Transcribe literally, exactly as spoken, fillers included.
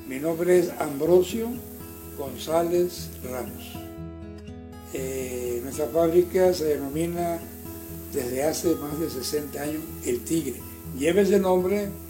Mi nombre es Ambrosio González Ramos. Eh, nuestra fábrica se denomina desde hace más de sesenta años El Tigre. Lleva ese nombre